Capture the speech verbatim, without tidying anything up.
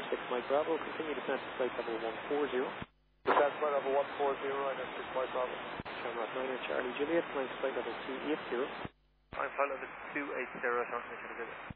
Niner six Mike Bravo, continue descent to flight level one forty. Descent to flight level one forty, Niner six Mike Bravo. Shamrock Niner Charlie Juliet, flying to flight level two eighty. I'm flight level two eighty, transmission to Juliet.